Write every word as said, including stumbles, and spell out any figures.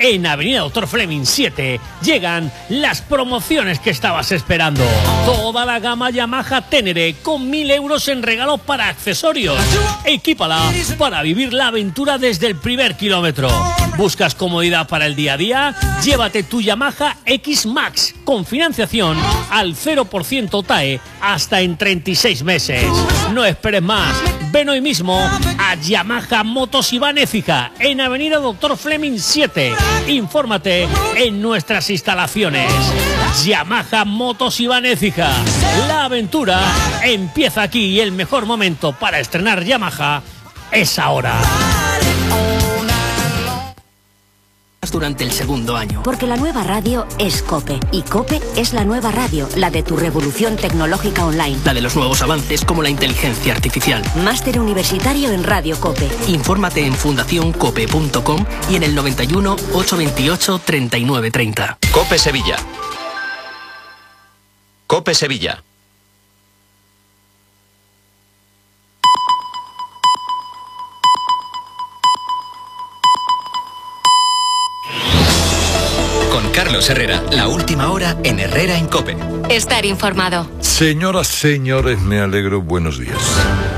En Avenida Doctor Fleming siete llegan las promociones que estabas esperando. Toda la gama Yamaha Ténere con mil euros en regalos para accesorios. Equípala para vivir la aventura desde el primer kilómetro. ¿Buscas comodidad para el día a día? Llévate tu Yamaha X Max con financiación al cero por ciento T A E hasta en treinta y seis meses. No esperes más. Ven hoy mismo a Yamaha Motos Iván Écija en Avenida Doctor Fleming siete. Infórmate en nuestras instalaciones. Yamaha Motos Iván Écija. La aventura empieza aquí y el mejor momento para estrenar Yamaha es ahora. Durante el segundo año. Porque la nueva radio es COPE. Y COPE es la nueva radio, la de tu revolución tecnológica online. La de los nuevos avances como la inteligencia artificial. Máster universitario en Radio COPE. Infórmate en fundación cope punto com y en el noventa y uno, ochocientos veintiocho, treinta y nueve treinta. COPE Sevilla. COPE Sevilla. Con Carlos Herrera, la última hora en Herrera en COPE. Estar informado. Señoras, señores, me alegro. Buenos días.